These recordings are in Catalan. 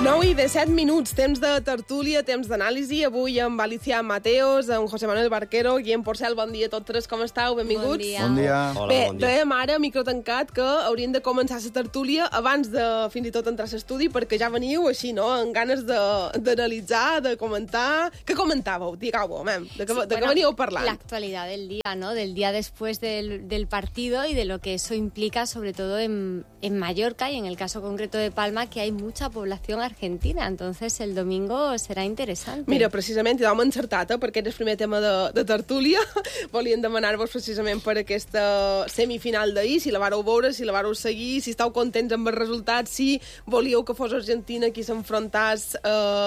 9:17, temps de tertúlia, temps d'anàlisi. Avui amb Alicia Mateos, amb José Manuel Barquero, Guillem Porcel. Bon dia a tots tres, com estàu? Benvinguts. Bon dia. Bon dia. Hola, Bé, bon dia. dèiem ara, micro tancat, que hauríem de començar la tertúlia abans de fins i tot entrar a l'estudi, perquè ja veniu així, no?, amb ganes d'analitzar, de comentar. Què comentàveu? Digueu-ho, de què veníeu parlant? La actualidad del día, ¿no? Del día después del partido y de lo que eso implica, sobre todo en Mallorca y en el caso concreto de Palma, que hay mucha población argentina. Entonces el domingo serà interessant. Mira, precisament, ja vam encertat, perquè era el primer tema de tertúlia. Volíem demanar-vos precisament per aquesta semifinal d'ahir, si la vareu veure, si la vareu seguir, si estàu contents amb el resultat, si volíeu que fos Argentina qui s'enfrontàs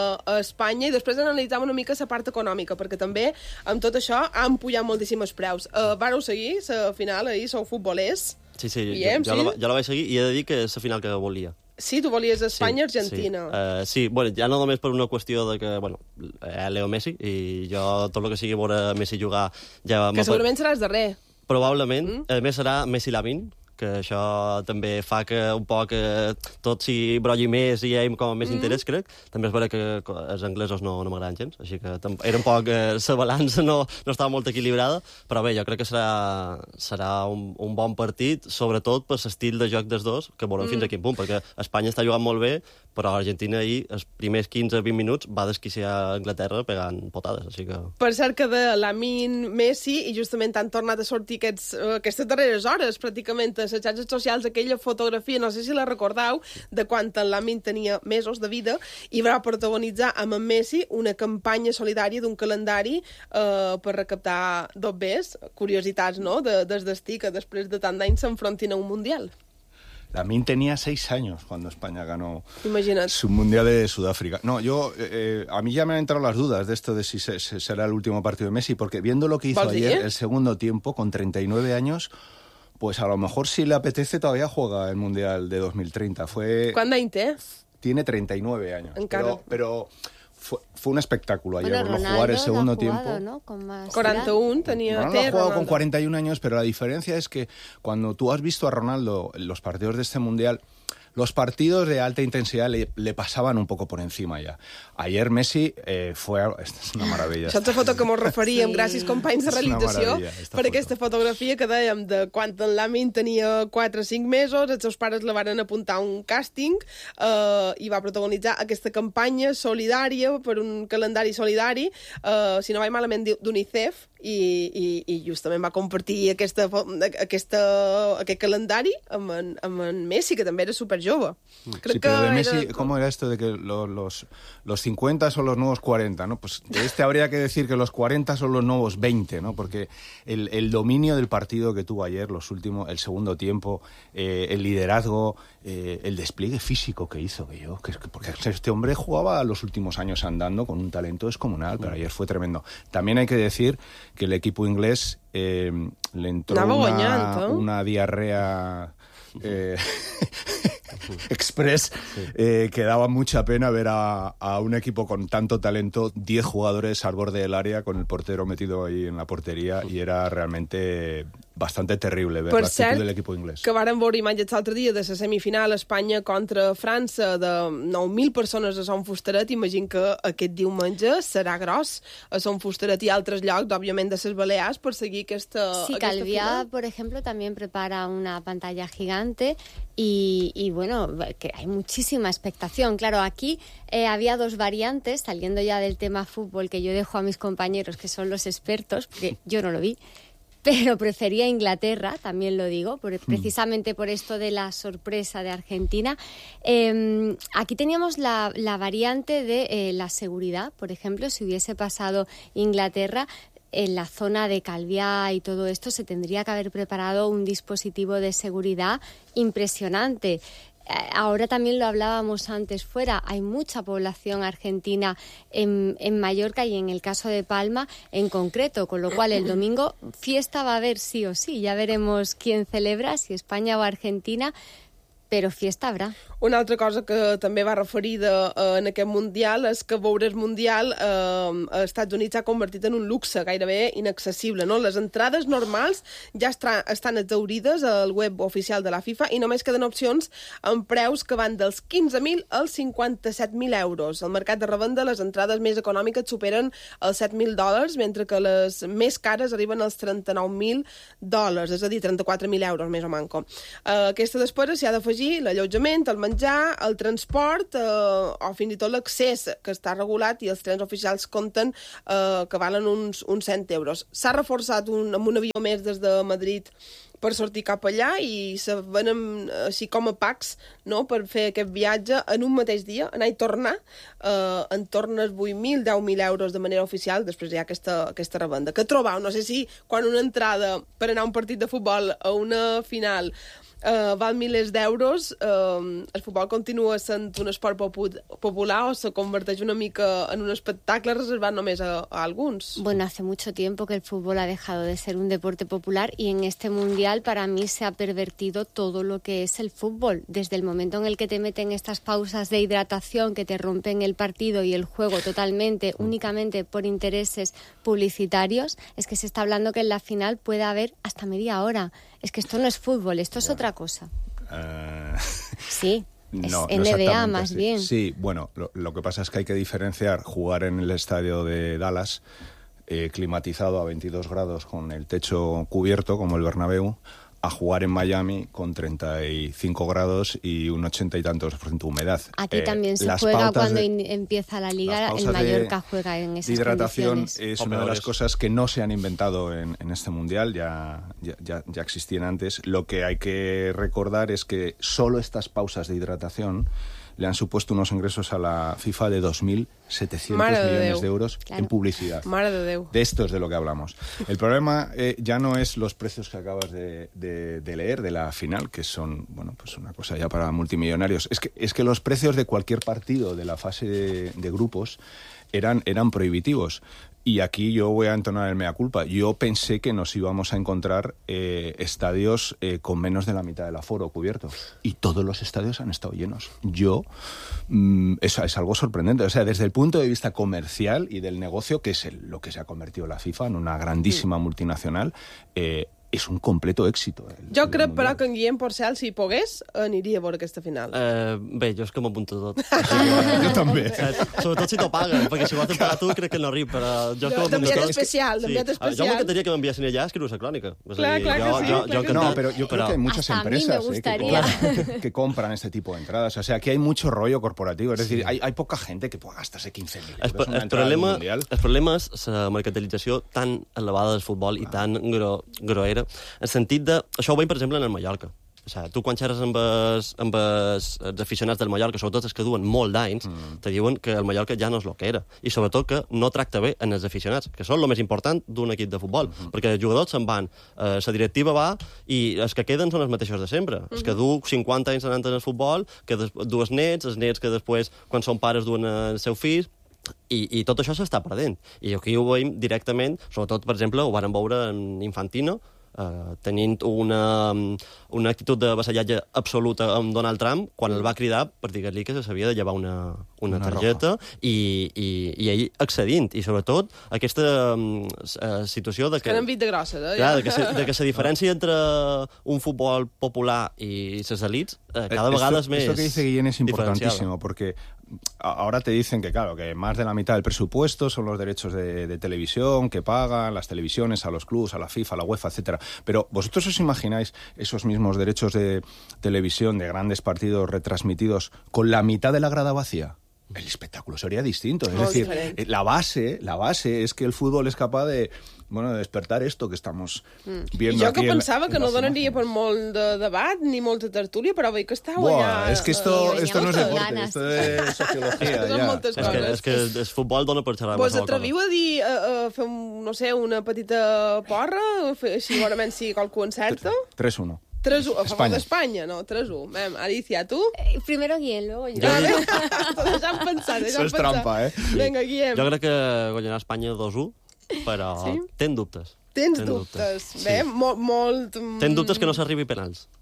a Espanya, i després analitzàvem una mica la part econòmica, perquè també amb tot això han pujat moltíssim els preus. Vareu seguir la final ahir, sou futbolers? Sí, Guillem, jo la vaig seguir i he de dir que és la final que volia. Sí, tu volies Espanya-Argentina. Sí, bueno, ja no només per una qüestió de que, bueno, Leo Messi, i jo tot el que sigui veure Messi jugar... Ja que segurament seràs darrer. Probablement. A més serà Messi-Lamin, que això també fa que un poc tot s'hi brolli més i hi ha com més interès, crec. També és vera que els anglesos no m'agraden gens, així que era un poc... la balança no estava molt equilibrada, però bé, jo crec que serà un bon partit, sobretot per l'estil de joc dels dos, que veurem fins a quin punt, perquè Espanya està jugant molt bé, però Argentina ahir, els primers 15-20 minuts, va desquiciar Anglaterra pegant potades, així que... Per cert que de Lamin, Messi, i justament han tornat a sortir aquestes darreres hores, pràcticament, a les xarxes socials, aquella fotografia, no sé si la recordeu, de quan en Lamin tenia mesos de vida, i va protagonitzar amb en Messi una campanya solidària d'un calendari per recaptar dobbers, curiositats, no?, des d'estir que després de tant d'anys s'enfrontin a un mundial. Lamin tenía 6 años cuando España ganó su Mundial de Sudáfrica. No, a mí ya me han entrado las dudas de esto de si será el último partido de Messi, porque viendo lo que hizo ayer, el segundo tiempo, con 39 años, pues a lo mejor si le apetece todavía juega el Mundial de 2030. ¿Cuándo té? Tiene 39 años. Encara. Pero fue un espectáculo ayer verlo jugar el segundo tiempo. ¿No? Con más 41 tenía. Ronaldo ha jugado con 41 años, pero la diferencia es que cuando tú has visto a Ronaldo en los partidos de este Mundial, los partidos de alta intensidad le pasaven un poco por encima ja. Ayer Messi fue... És una meravella. Això és la foto que ens referíem, gràcies companys de realització, per aquesta fotografia que dèiem de quan en Lamin tenia 4 o 5 mesos, els seus pares la van apuntar a un càsting i va protagonitzar aquesta campanya solidària per un calendari solidari, si no vaig malament, d'UNICEF, i justament va compartir aquest calendari amb en Messi, que també era superjove. Sí, pero de Messi, ¿cómo era esto de que los 50 son los nuevos 40, ¿no? Pues de este habría que decir que los 40 son los nuevos 20, ¿no? Porque el dominio del partido que tuvo ayer, el segundo tiempo, el liderazgo, el despliegue físico que hizo, porque este hombre jugaba los últimos años andando con un talento descomunal, pero ayer fue tremendo. También hay que decir que el equipo inglés le entró una diarrea express que daba mucha pena ver a un equipo con tanto talento, 10 jugadores al borde del área con el portero metido ahí en la portería, i era realmente bastante terrible ver l'actitud de l'equip inglès. Que vàrem veure imatges l'altre dia de la semifinal Espanya contra França, de 9.000 persones a Son Fustaret. Imagino que aquest diumenge serà gros a Son Fustaret i altres llocs, òbviament de les Balears, per seguir aquesta Sí, Calviá, por ejemplo, también prepara una pantalla gigante y bueno, que hay muchísima expectación. Claro, aquí había 2 variantes, saliendo ya del tema fútbol, que yo dejo a mis compañeros, que son los expertos, porque yo no lo vi, pero prefería Inglaterra, también lo digo, precisamente por esto de la sorpresa de Argentina. Aquí teníamos la variante de la seguridad, por ejemplo, si hubiese pasado Inglaterra, en la zona de Calviá y todo esto se tendría que haber preparado un dispositivo de seguridad impresionante. Ahora también lo hablábamos antes fuera, hay mucha población argentina en Mallorca y en el caso de Palma en concreto, con lo cual el domingo fiesta va a haber sí o sí, ya veremos quién celebra, si España o Argentina, pero fiesta habrá. Una altra cosa que també va referida en aquest Mundial és que veure el Mundial als Estats Units s'ha convertit en un luxe gairebé inaccessible, no? Les entrades normals ja estan exhaurides al web oficial de la FIFA i només queden opcions amb preus que van dels 15.000 als 57.000 euros. Al mercat de revenda les entrades més econòmiques superen els $7.000, mentre que les més cares arriben als $39.000, és a dir, 34.000 euros més o manco. Aquesta despesa s'hi ha d'afegir l'allotjament, el menjar, el transport o fins i tot l'accés, que està regulat, i els trens oficials compten que valen uns 100 euros. S'ha reforçat amb un avió més des de Madrid per sortir cap allà i se venen així com a packs, no?, per fer aquest viatge en un mateix dia, anar i tornar, en torn als 8.000, 10.000 euros de manera oficial. Després hi ha aquesta revenda. Que trobau? No sé si quan una entrada per anar a un partit de futbol a una final val milers d'euros, el futbol continua sent un esport popular o se converteix una mica en un espectacle reservat només a alguns. Bueno, hace mucho tiempo que el fútbol ha dejado de ser un deporte popular y en este Mundial para mí se ha pervertido todo lo que es el fútbol. Desde el momento en el que te meten estas pausas de hidratación que te rompen el partido y el juego totalmente, únicamente por intereses publicitarios, es que se está hablando que en la final puede haber hasta media hora. Es que esto no es fútbol, esto es otra cosa. Sí, no, es NBA más bien. Sí, bueno, lo que pasa es que hay que diferenciar jugar en el estadio de Dallas, climatizado a 22 grados con el techo cubierto, como el Bernabéu, a jugar en Miami con 35 grados y un 80 y tantos % humedad. Aquí también se juega cuando empieza la liga, el Mallorca juega en esas hidratación condiciones. Es una de las cosas que no se han inventado en este Mundial, ya existían antes. Lo que hay que recordar es que solo estas pausas de hidratación le han supuesto unos ingresos a la FIFA de 2.700 millones de euros en publicidad. Mare de Déu. De esto es de lo que hablamos. El problema ya no es los precios que acabas de leer de la final, que son, bueno, pues una cosa ya para multimillonarios. Es que los precios de cualquier partido de la fase de grupos eran prohibitivos. Y aquí yo voy a entonar el mea culpa. Yo pensé que nos íbamos a encontrar estadios con menos de la mitad del aforo cubierto. Y todos los estadios han estado llenos. Eso es algo sorprendente. O sea, desde el punto de vista comercial y del negocio, que es lo que se ha convertido la FIFA en una grandísima multinacional, és un completo èxit. Jo crec, però, que en Guillem Porcel, si pogués, aniria a veure aquesta final. Bé, jo és que m'apunto tot. Jo també. Sobretot si t'ho paguen, perquè si ho has de pagar tu crec que no arriba, però jo com a d'enviat especial, d'enviat especial. Jo m'encantaria que m'enviessin allà a escriure la crònica. Clar que sí. No, pero yo creo que hay muchas empresas que compran este tipo de entradas. O sea, aquí hay mucho rollo corporativo. Es decir, hay poca gente que pueda gastarse 15.000 euros en una entrada al Mundial. El problema és la mercantilització tan elevada del futbol i tan groera, en el sentit de... Això ho veiem, per exemple, en el Mallorca. O sigui, tu quan xerres amb els aficionats del Mallorca, sobretot els que duen molt d'anys, te diuen que el Mallorca ja no és el que era. I sobretot que no tracta bé en els aficionats, que són el més important d'un equip de futbol. Perquè els jugadors se'n van, la directiva va, i els que queden són els mateixos de sempre. Els que du 50 anys anant en el futbol, que dues nets, els nets que després, quan són pares, duen els seus fills, i tot això s'està perdent. I aquí ho veiem directament, sobretot, per exemple, ho vàrem veure en Infantino, tenint una actitud de vassallatge absoluta amb Donald Trump quan el va cridar per dir-li que s'havia de llevar una targeta i ell accedint. I sobretot aquesta situació de que... Que n'han vist de grosses, Clar, de que la diferència entre un futbol popular i les elits cada vegada és més Esto que dice Guillén es importantísimo, diferenciada. porque ahora te dicen que, claro, que más de la mitad del presupuesto son los derechos de televisión que pagan las televisiones a los clubes, a la FIFA, a la UEFA, etcétera. Pero ¿vosotros os imagináis esos mismos derechos de televisión de grandes partidos retransmitidos con la mitad de la grada vacía? El espectáculo sería distinto. Es decir, la base es que el fútbol es capaz de despertar esto que estamos viendo aquí. Jo que pensava que no donaria per molt de debat ni molta tertúlia, però veig que estàu allà... Es que esto no es deporte, esto es sociología. Són moltes coses. És que el futbol dona per xerrar Vos atreviu a dir, fer, no sé, una petita porra, així segurament si qualcú encerta? 3-1. 3-1, a favor d'Espanya, no, 3-1. Alicia, ¿tú? Primero Guillem, luego yo. Deixa'm pensar. Eso es trampa, ¿eh? Vinga, Guillem. Jo crec que guanyarà Espanya 2-1, però ten dubtes. Tens dubtes. Bé, molt... Ten dubtes que no s'arribi a penals.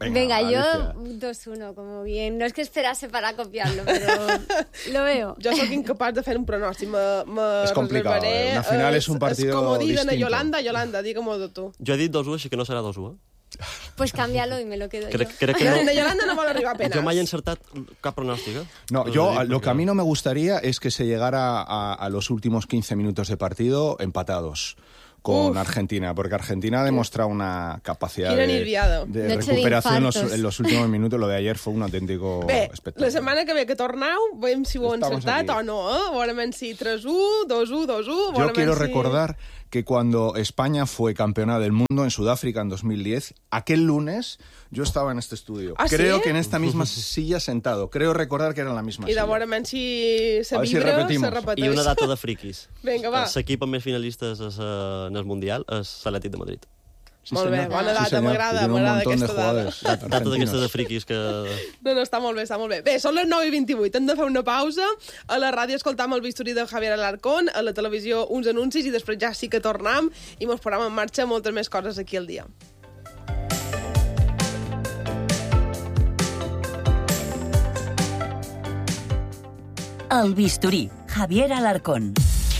Venga, yo 2-1, como bien. No es que esperase para copiarlo, pero lo veo. Jo sóc incapaç de fer un pronòstic. És complicat. Al final és un partido distinto. Yolanda, digue-m'ho tu. Jo he dit 2-1, així que no serà 2-1. Pues cámbialo y me lo quedo Crec yo. que no. Yolanda no vol arribar apenas. Jo mai he encertat cap pronòstic. No, lo que a mí no me gustaría es que se llegara a los últimos 15 minutos de partido empatados con Argentina, porque Argentina ha demostrado una capacidad de recuperación en los últimos minutos. Lo de ayer fue un auténtico espectáculo. La setmana que ve que torneu, veiem si ho heu encertat o no. Veurem si 3-1, 2-1, 2-1... Yo quiero recordar que cuando España fue campeona del mundo en Sudáfrica en 2010, aquel lunes yo estaba en este estudio. ¿Ah, creo sí? que en esta misma silla sentado. Creo recordar que era en la misma silla. I de veurem si se vibra, se repeteix. I una data de friquis. Vinga, va. L'equip amb més finalistes en el Mundial és l'Atlètic de Madrid. Sí, molt bé, bona data, m'agrada aquesta data. Data d'aquestes de friquis que... No, està molt bé, està molt bé. Bé, són les 9:28, hem de fer una pausa. A la ràdio escoltam el bisturí de Javier Alarcón, a la televisió uns anuncis i després ja sí que tornem i mos posem en marxa moltes més coses aquí al dia. El bisturí, Javier Alarcón.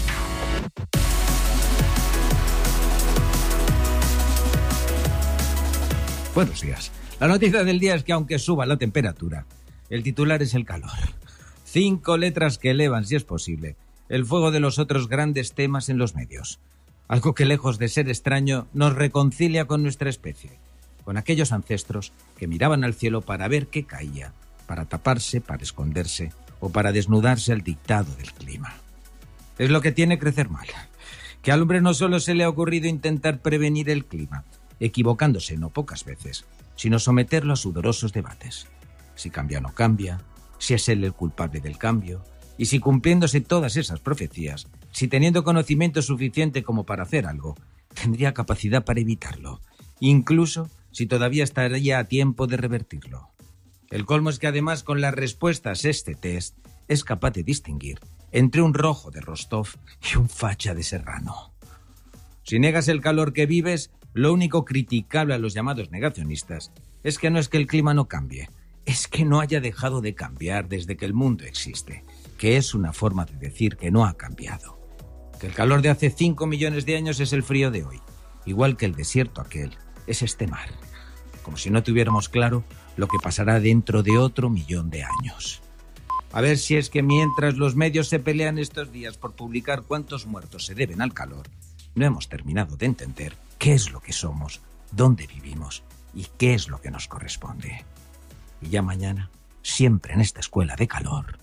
Buenos días. La noticia del día es que aunque suba la temperatura, el titular es el calor. 5 letras que elevan, si es posible, el fuego de los otros grandes temas en los medios. Algo que, lejos de ser extraño, nos reconcilia con nuestra especie, con aquellos ancestros que miraban al cielo para ver qué caía, para taparse, para esconderse o para desnudarse al dictado del clima. Es lo que tiene crecer mal, que al hombre no solo se le ha ocurrido intentar prevenir el clima, equivocándose no pocas veces, sino someterlo a sudorosos debates. Si cambia o no cambia, si es él el culpable del cambio, y si cumpliéndose todas esas profecías, si teniendo conocimiento suficiente como para hacer algo, tendría capacidad para evitarlo, incluso si todavía estaría a tiempo de revertirlo. El colmo es que además con las respuestas a este test es capaz de distinguir entre un rojo de Rostov y un facha de Serrano. Si niegas el calor que vives, lo único criticable a los llamados negacionistas es que no es que el clima no cambie, es que no haya dejado de cambiar desde que el mundo existe, que es una forma de decir que no ha cambiado. Que el calor de hace 5 millones de años es el frío de hoy, igual que el desierto aquel es este mar. Como si no tuviéramos claro lo que pasará dentro de otro 1.000.000 de años. A ver si es que mientras los medios se pelean estos días por publicar cuántos muertos se deben al calor, no hemos terminado de entender qué es lo que somos, dónde vivimos y qué es lo que nos corresponde. Y ya mañana, siempre en esta escuela de calor,